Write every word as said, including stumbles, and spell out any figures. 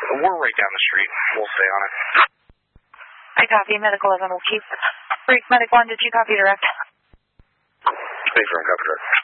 We're right down the street. We'll stay on it. I copy. Medical eleven will keep. Brief Medic one, did you copy direct? Thanks for copy direct.